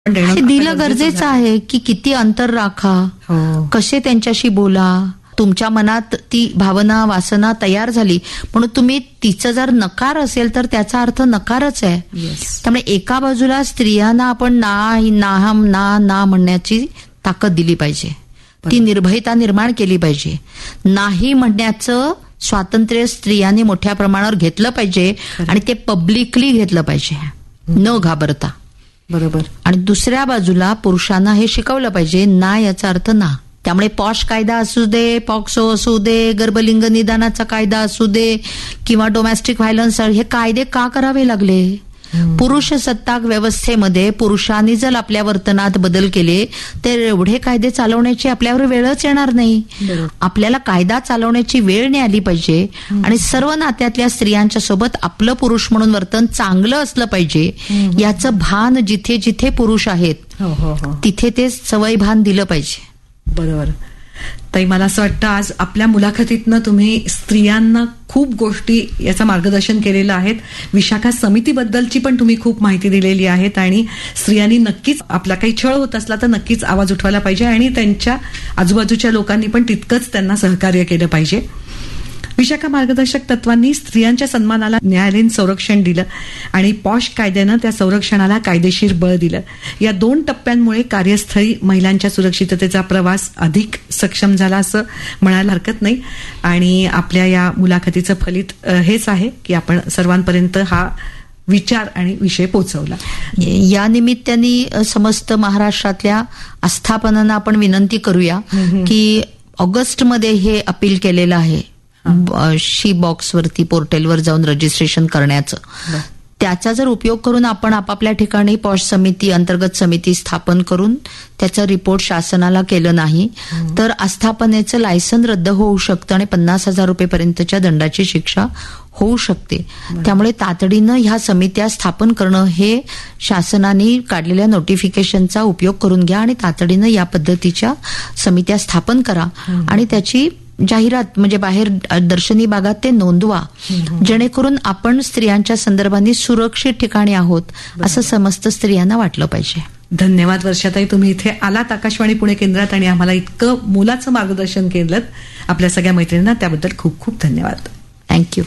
दिलं गरजेचं आहे की किती अंतर राखा, कसे त्यांच्याशी बोला. तुमच्या मनात ती भावना वासना तयार झाली म्हणून तुम्ही तिचं जर नकार असेल तर त्याचा अर्थ नकारच आहे. त्यामुळे एका बाजूला स्त्रियांना आपण ना म्हणण्याची ताकद दिली पाहिजे, ती निर्भयता निर्माण केली पाहिजे. नाही म्हणण्याचं स्वातंत्र्य स्त्रियांनी मोठ्या प्रमाणावर घेतलं पाहिजे आणि ते पब्लिकली घेतलं पाहिजे, न घाबरता. बरोबर. आणि दुसऱ्या बाजूला पुरुषांना हे शिकवलं पाहिजे, ना याचा अर्थ ना. त्यामुळे पॉश कायदा असू दे, पॉक्सो असू दे, गर्भलिंग निदानाचा कायदा असू दे किंवा डोमेस्टिक व्हायलन्स, हे कायदे का करावे लागले? पुरुष सत्ताक व्यवस्थेमध्ये पुरुषांनी जर आपल्या वर्तनात बदल केले तर एवढे कायदे चालवण्याची आपल्यावर वेळच येणार नाही. आपल्याला कायदा चालवण्याची वेळ नाही आली पाहिजे आणि सर्व नात्यातल्या स्त्रियांच्या सोबत आपलं पुरुष म्हणून वर्तन चांगलं असलं पाहिजे. याचं भान जिथे जिथे पुरुष आहेत तिथे ते सवय भान दिलं पाहिजे. बरोबर. ताई, मला असं वाटतं आज आपल्या मुलाखतीतनं तुम्ही स्त्रियांना खूप गोष्टी याचं मार्गदर्शन केलेलं आहे. विशाखा समितीबद्दलची पण तुम्ही खूप माहिती दिलेली आहेत आणि स्त्रियांनी नक्कीच आपला काही छळ होत असला तर नक्कीच आवाज उठवायला पाहिजे आणि त्यांच्या आजूबाजूच्या लोकांनी पण तितकंच त्यांना सहकार्य केलं पाहिजे. विशाखा मार्गदर्शक तत्वांनी स्त्रियांच्या सन्मानाला न्यायालयीन संरक्षण दिलं आणि पॉश कायद्यानं त्या संरक्षणाला कायदेशीर बळ दिलं. या 2 टप्प्यांमुळे कार्यस्थळी महिलांच्या सुरक्षिततेचा प्रवास अधिक सक्षम झाला असं म्हणायला हरकत नाही. आणि आपल्या या मुलाखतीचं फलित हेच आहे की आपण सर्वांपर्यंत हा विचार आणि विषय पोहोचवला. या निमित्ताने समस्त महाराष्ट्रातल्या आस्थापनांना आपण विनंती करूया की ऑगस्टमध्ये हे अपील केलेलं आहे शी बॉक्सवरती पोर्टलवर जाऊन रजिस्ट्रेशन करण्याचं. त्याचा जर उपयोग करून आपण आपापल्या ठिकाणी पॉश समिती अंतर्गत समिती स्थापन करून त्याचा रिपोर्ट शासनाला केलं नाही तर आस्थापनेचं लायसन रद्द होऊ शकतं आणि 50,000 रुपयेपर्यंतच्या दंडाची शिक्षा होऊ शकते. त्यामुळे तातडीनं ह्या समित्या स्थापन करणं हे शासनाने काढलेल्या नोटिफिकेशनचा उपयोग करून घ्या आणि तातडीनं या पद्धतीच्या समित्या स्थापन करा आणि त्याची जाहिरात म्हणजे बाहेर दर्शनी भागात ते नोंदवा, जेणेकरून आपण स्त्रियांच्या संदर्भाने सुरक्षित ठिकाणी आहोत असं समस्त स्त्रियांना वाटलं पाहिजे. धन्यवाद वर्षाताई, तुम्ही इथे आलात आकाशवाणी पुणे केंद्रात आणि आम्हाला इतकं मोलाचं मार्गदर्शन केलं. आपल्या सगळ्या मैत्रिणींना त्याबद्दल खूप खूप धन्यवाद. थँक्यू.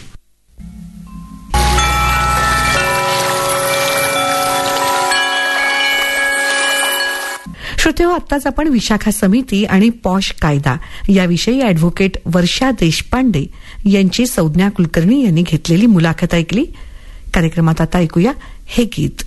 श्रोतेहो, आत्ताच आपण विशाखा समिती आणि पॉश कायदा याविषयी ॲडव्होकेट वर्षा देशपांडे यांची संज्ञा कुलकर्णी यांनी घेतलेली मुलाखत ऐकली. कार्यक्रमात आता ऐकूया हे गीत.